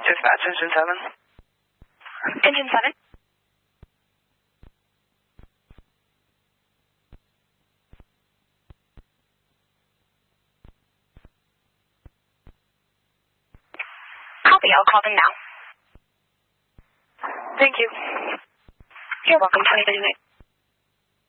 Dispatch, Engine 7. Engine 7. Copy, I'll call them now. Thank you. You're welcome, 2039.